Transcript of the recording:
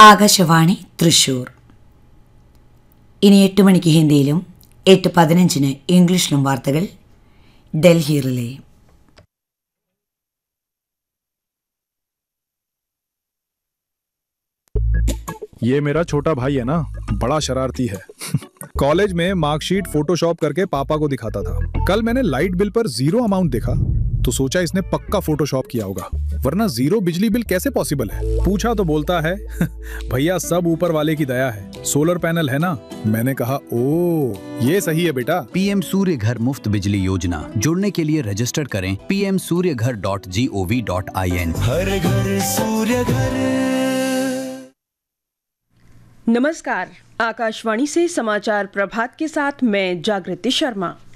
ആകാശവാണി തൃശൂർ. ഇനി 8 മണിക്ക് ഹിന്ദിയിലും 8:15 ഇംഗ്ലീഷിലും വാർത്തകൾ. ഡൽഹി റിലേ. ये मेरा छोटा भाई है ना, बड़ा शरारती है। कॉलेज में मार्कशीट फोटोशॉप करके पापा को दिखाता था। कल मैंने लाइट बिल पर 0 अमाउंट देखा तो सोचा इसने पक्का फोटोशॉप किया होगा, वरना 0 बिजली बिल कैसे पॉसिबल है। पूछा तो बोलता है भैया सब ऊपर वाले की दया है, सोलर पैनल है ना। मैंने कहा ओ ये सही है बेटा। पीएम सूर्य घर मुफ्त बिजली योजना, जुड़ने के लिए रजिस्टर करें pmsuryaghar.gov.in। हर घर सूर्य घर। नमस्कार, आकाशवाणी से समाचार प्रभात के साथ मैं जागृति शर्मा।